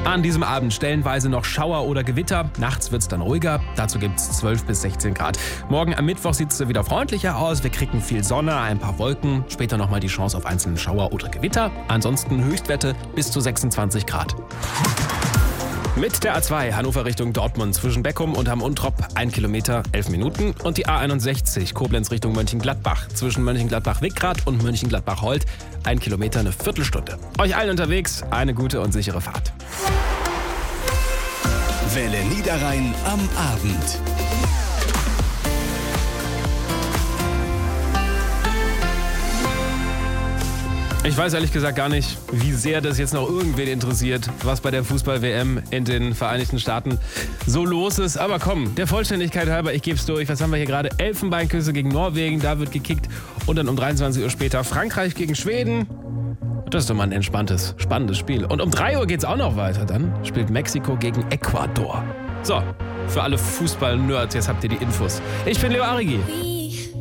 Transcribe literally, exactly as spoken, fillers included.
An diesem Abend stellenweise noch Schauer oder Gewitter. Nachts wird es dann ruhiger. Dazu gibt es zwölf bis sechzehn Grad. Morgen am Mittwoch sieht es wieder freundlicher aus. Wir kriegen viel Sonne, ein paar Wolken. Später nochmal die Chance auf einzelne Schauer oder Gewitter. Ansonsten Höchstwerte bis zu sechsundzwanzig Grad. Mit der A zwei Hannover Richtung Dortmund zwischen Beckum und Hamm-Untrop ein Kilometer, elf Minuten. Und die A einundsechzig Koblenz Richtung Mönchengladbach zwischen Mönchengladbach-Wickrath und Mönchengladbach-Holt ein Kilometer, eine Viertelstunde. Euch allen unterwegs eine gute und sichere Fahrt. Welle Niederrhein am Abend. Ich weiß ehrlich gesagt gar nicht, wie sehr das jetzt noch irgendwen interessiert, was bei der Fußball-W M in den Vereinigten Staaten so los ist. Aber komm, der Vollständigkeit halber, ich gebe es durch. Was haben wir hier gerade? Elfenbeinküsse gegen Norwegen, da wird gekickt. Und dann um dreiundzwanzig Uhr später Frankreich gegen Schweden. Das ist doch mal ein entspanntes, spannendes Spiel. Und um drei Uhr geht es auch noch weiter. Dann spielt Mexiko gegen Ecuador. So, für alle Fußball-Nerds, jetzt habt ihr die Infos. Ich bin Leo Arrigi.